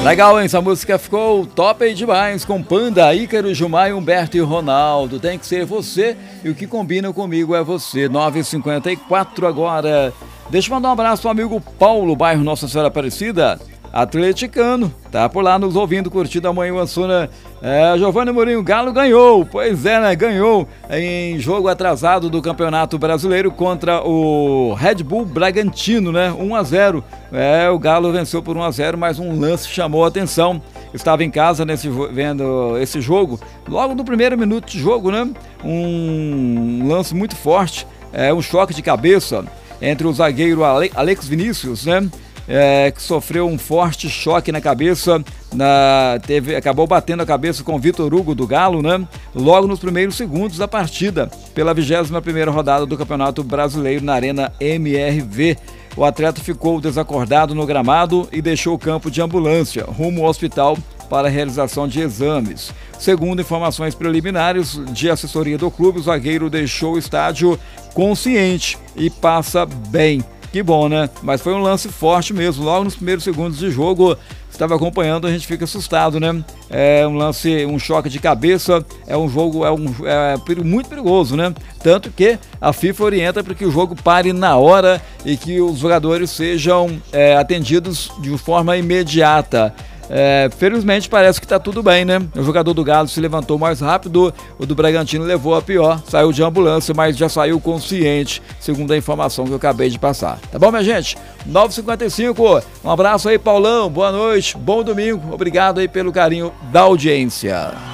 Legal, hein? Essa música ficou top demais, com Panda, Ícaro, Gilmar, Humberto e Ronaldo. Tem que ser você e o que combina comigo é você. 9h54 agora. Deixa eu mandar um abraço pro amigo Paulo, bairro Nossa Senhora Aparecida, atleticano. Tá por lá nos ouvindo, curtindo a manhã Ansuna. Giovanni Mourinho, Galo ganhou. Pois é, né? Ganhou em jogo atrasado do Campeonato Brasileiro contra o Red Bull Bragantino, né? 1-0. O Galo venceu por 1-0, mas um lance chamou a atenção. Estava em casa vendo esse jogo. Logo no primeiro minuto de jogo, né? Um lance muito forte. Um choque de cabeça entre o zagueiro Alex Vinícius, né? Que sofreu um forte choque na cabeça, acabou batendo a cabeça com o Vitor Hugo do Galo, né? Logo nos primeiros segundos da partida, pela 21ª rodada do Campeonato Brasileiro na Arena MRV. O atleta ficou desacordado no gramado e deixou o campo de ambulância, rumo ao hospital para a realização de exames. Segundo informações preliminares de assessoria do clube, o zagueiro deixou o estádio consciente e passa bem. Que bom, né? Mas foi um lance forte mesmo, logo nos primeiros segundos de jogo. Estava acompanhando, a gente fica assustado, né? Um choque de cabeça, um jogo muito perigoso, né? Tanto que a FIFA orienta para que o jogo pare na hora e que os jogadores sejam atendidos de forma imediata. Felizmente parece que tá tudo bem, né? O jogador do Galo se levantou mais rápido, o do Bragantino levou a pior, saiu de ambulância, mas já saiu consciente, segundo a informação que eu acabei de passar. Tá bom, minha gente? 9h55, um abraço aí, Paulão, boa noite, bom domingo, obrigado aí pelo carinho da audiência.